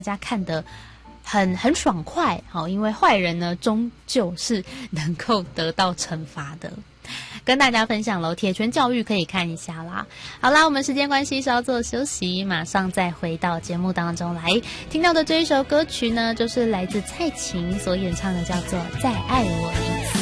家看得很爽快，好，因为坏人呢终究是能够得到惩罚的。跟大家分享喽，铁拳教育可以看一下啦。好啦，我们时间关系稍作休息，马上再回到节目当中来。听到的这一首歌曲呢，就是来自蔡琴所演唱的，叫做《再爱我一次》。